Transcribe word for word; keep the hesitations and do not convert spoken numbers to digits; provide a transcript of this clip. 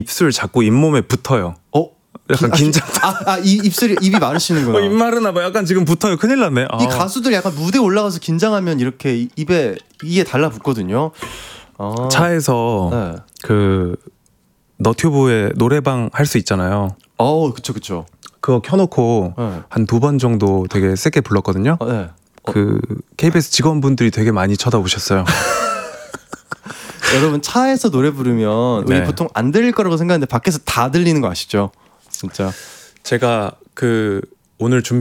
입술 자꾸 잇몸에 붙어요. 어? 약간 기, 긴장. 아, 아, 이 입술이 입이 마르시는구나. 어, 입 마르나 봐. 약간 지금 붙어요. 큰일 났네. 아. 이 가수들 약간 무대 올라가서 긴장하면 이렇게 입에 이에 달라붙거든요. 아. 차에서 네. 그 너튜브에 노래방 할 수 있잖아요. 어, 그쵸, 그쵸. 그거 켜놓고 네. 한 두 번 정도 되게 세게 불렀거든요. 어, 네. 그 케이비에스 직원분들이 되게 많이 쳐다보셨어요. 여러분 차에서 노래 부르면 우리 네. 보통 안 들릴 거라고 생각하는데 밖에서 다 들리는 거 아시죠? 진짜. 제가 그 오늘 준비